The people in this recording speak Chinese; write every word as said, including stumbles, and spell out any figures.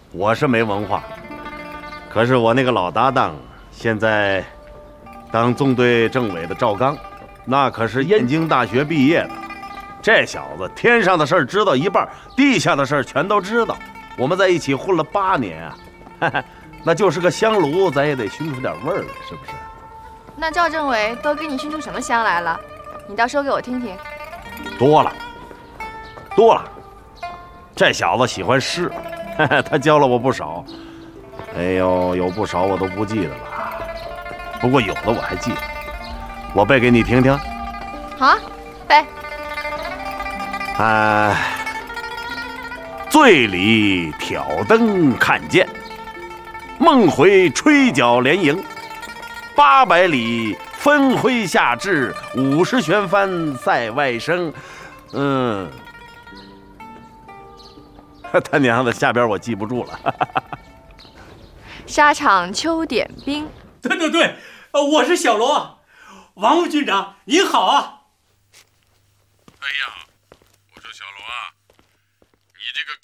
我是没文化，可是我那个老搭档现在当纵队政委的赵刚，那可是燕京大学毕业的。这小子天上的事儿知道一半，地下的事儿全都知道。我们在一起混了八年啊，哈哈，那就是个香炉，咱也得熏出点味儿来，是不是？ 那赵政委都给你熏出什么香来了？你倒说给我听听。 多了，多了。这小子喜欢诗，他教了我不少。哎呦，有不少我都不记得了，不过有的我还记得。我背给你听听。 好啊，背。 哎，醉里挑灯看剑，梦回吹角连营。八百里分麾下炙，五十旋帆塞外声。嗯。他娘的，下边我记不住了。 沙场秋点兵。 对对对，我是小罗，王副军长您好啊。 哎呀，我说小罗啊，你这个